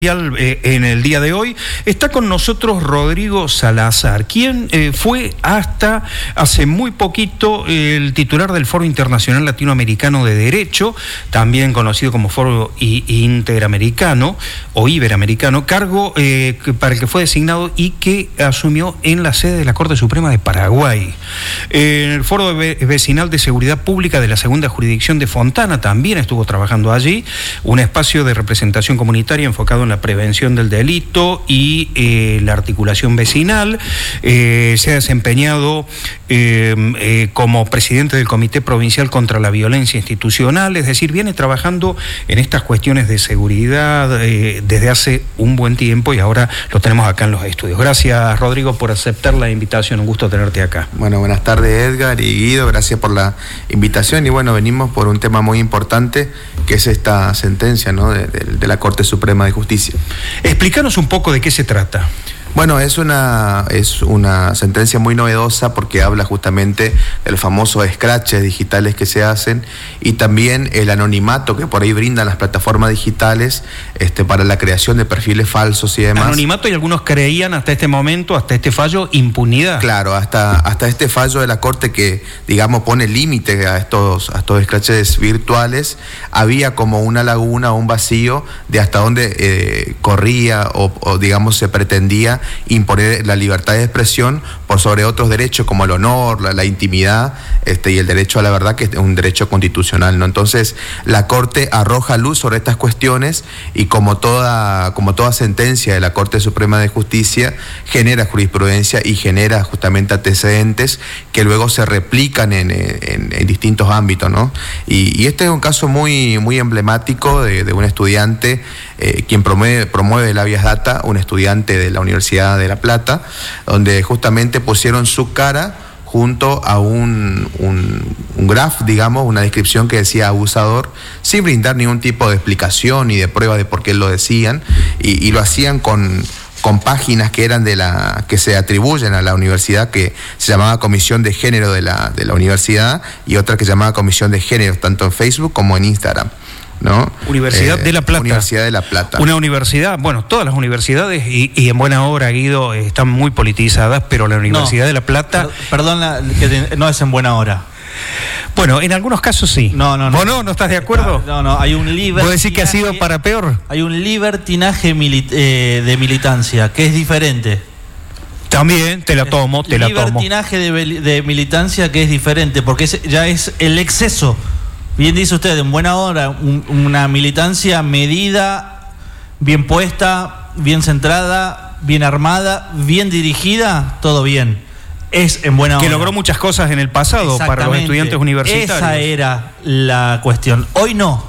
En el día de hoy está con nosotros Rodrigo Salazar, quien fue hasta hace muy poquito el titular del Foro Internacional Latinoamericano de Derecho, también conocido como Foro Interamericano o Iberoamericano, cargo para el que fue designado y que asumió en la sede de la Corte Suprema de Paraguay. En el Foro Vecinal de Seguridad Pública de la Segunda Jurisdicción de Fontana también estuvo trabajando allí, un espacio de representación comunitaria enfocado en la prevención del delito y la articulación vecinal. Se ha desempeñado como presidente del Comité Provincial contra la Violencia Institucional, es decir, viene trabajando en estas cuestiones de seguridad desde hace un buen tiempo y ahora lo tenemos acá en los estudios. Gracias, Rodrigo, por aceptar la invitación, un gusto tenerte acá. Bueno, buenas tardes, Edgar y Guido, gracias por la invitación y bueno, venimos por un tema muy importante que es esta sentencia, ¿no?, de la Corte Suprema de Justicia. Explícanos un poco de qué se trata. Bueno, es una sentencia muy novedosa porque habla justamente de los famosos scratches digitales que se hacen y también el anonimato que por ahí brindan las plataformas digitales para la creación de perfiles falsos y demás. Anonimato, y algunos creían hasta este momento, hasta este fallo, impunidad. Claro, hasta este fallo de la Corte que, digamos, pone límite a estos scratches virtuales, había como una laguna o un vacío de hasta dónde corría o digamos se pretendía imponer la libertad de expresión por sobre otros derechos como el honor, la intimidad y el derecho a la verdad, que es un derecho constitucional, ¿no? Entonces la Corte arroja luz sobre estas cuestiones y como toda sentencia de la Corte Suprema de Justicia genera jurisprudencia y genera justamente antecedentes que luego se replican en distintos ámbitos, ¿no? Y este es un caso muy, muy emblemático de un estudiante quien promueve el habeas data, un estudiante de la Universidad de La Plata, donde justamente pusieron su cara junto a un graph, digamos, una descripción que decía abusador, sin brindar ningún tipo de explicación ni de prueba de por qué lo decían, y lo hacían con páginas que eran que se atribuyen a la universidad, que se llamaba Comisión de Género de la Universidad, y otra que se llamaba Comisión de Género, tanto en Facebook como en Instagram, ¿no? Universidad de La Plata. Universidad de La Plata. Una universidad, bueno, todas las universidades, y en buena hora, Guido, están muy politizadas, pero la Universidad de La Plata... Perdón, no es en buena hora. Bueno, en algunos casos sí. No. ¿Vos no estás de acuerdo? No, hay un libertinaje... ¿Puedo decir que ha sido para peor? Hay un libertinaje de militancia, que es diferente. También te la tomo. Libertinaje de militancia que es diferente, porque ya es el exceso. Bien dice usted, en buena hora, una militancia medida, bien puesta, bien centrada, bien armada, bien dirigida, todo bien. Es en buena hora. Que logró muchas cosas en el pasado para los estudiantes universitarios. Esa era la cuestión. Hoy no.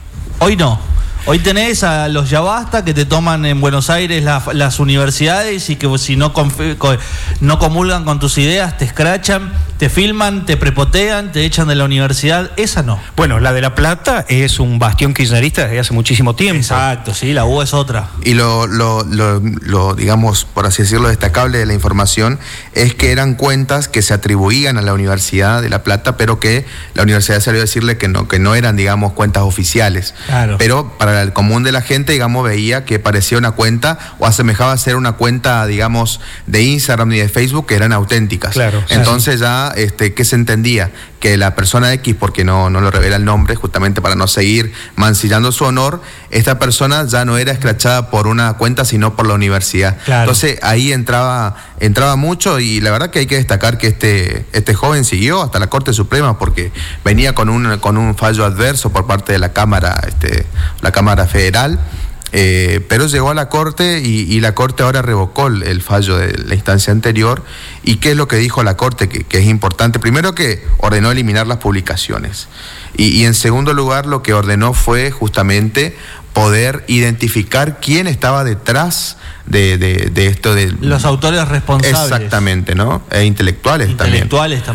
Hoy tenés a los ya basta que te toman en Buenos Aires las universidades y que si no comulgan con tus ideas te escrachan, te filman, te prepotean, te echan de la universidad. Esa no. Bueno, la de La Plata es un bastión kirchnerista desde hace muchísimo tiempo. Exacto, sí, la U es otra. Y lo digamos, por así decirlo, destacable de la información es que eran cuentas que se atribuían a la Universidad de La Plata, pero que la universidad salió a decirle que no eran, digamos, cuentas oficiales. Claro. Pero para el común de la gente, digamos, veía que parecía una cuenta o asemejaba a ser una cuenta, digamos, de Instagram y de Facebook que eran auténticas. Claro. Entonces ya, ¿qué se entendía? Que la persona X, porque no lo revela el nombre, justamente para no seguir mancillando su honor, esta persona ya no era escrachada por una cuenta, sino por la universidad. Claro. Entonces ahí entraba mucho, y la verdad que hay que destacar que este joven siguió hasta la Corte Suprema porque venía con un fallo adverso por parte de la Cámara Federal. Pero llegó a la Corte y la Corte ahora revocó el fallo de la instancia anterior. ¿Y qué es lo que dijo la Corte? Que es importante. Primero, que ordenó eliminar las publicaciones. Y en segundo lugar, lo que ordenó fue justamente poder identificar quién estaba detrás de esto de los autores responsables. Exactamente, ¿no? Intelectuales también.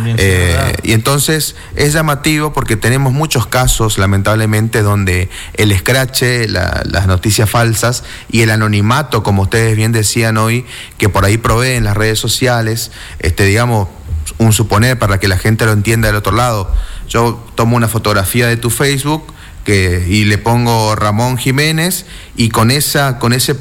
Y entonces es llamativo porque tenemos muchos casos, lamentablemente, donde el escrache, las noticias falsas y el anonimato, como ustedes bien decían hoy, que por ahí proveen las redes sociales, digamos, un suponer para que la gente lo entienda del otro lado. Yo tomo una fotografía de tu Facebook, y le pongo Ramón Jiménez, y con ese